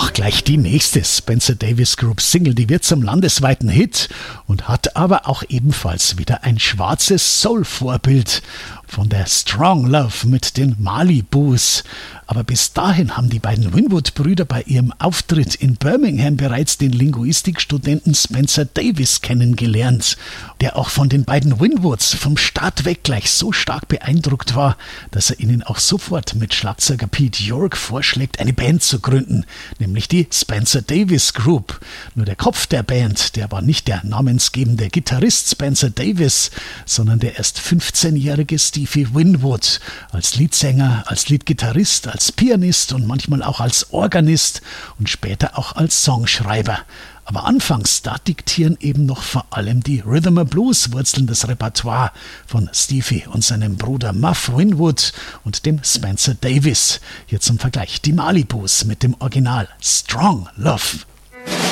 Auch gleich die nächste Spencer Davis Group Single, die wird zum landesweiten Hit und hat aber auch ebenfalls wieder ein schwarzes Soul-Vorbild von der Strong Love mit den Malibus. Aber bis dahin haben die beiden Winwood-Brüder bei ihrem Auftritt in Birmingham bereits den Linguistikstudenten Spencer Davis kennengelernt, der auch von den beiden Winwoods vom Start weg gleich so stark beeindruckt war, dass er ihnen auch sofort mit Schlagzeuger Pete York vorschlägt, eine Band zu gründen, nämlich die Spencer Davis Group. Nur der Kopf der Band, der war nicht der namensgebende Gitarrist Spencer Davis, sondern der erst 15-jährige Stevie Winwood. Als Leadsänger, als Leadgitarrist, als Pianist und manchmal auch als Organist und später auch als Songschreiber. Aber anfangs, da diktieren eben noch vor allem die Rhythm and Blues Wurzeln des Repertoire von Stevie und seinem Bruder Muff Winwood und dem Spencer Davis. Hier zum Vergleich die Malibus mit dem Original Strong Love.